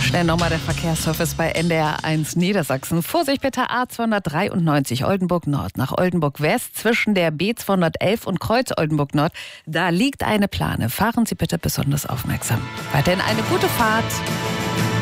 Schnell nochmal der Verkehrsservice bei NDR1 Niedersachsen. Vorsicht bitte A293 Oldenburg Nord nach Oldenburg West zwischen der B211 und Kreuz Oldenburg Nord. Da liegt eine Plane. Fahren Sie bitte besonders aufmerksam. Weiterhin eine gute Fahrt.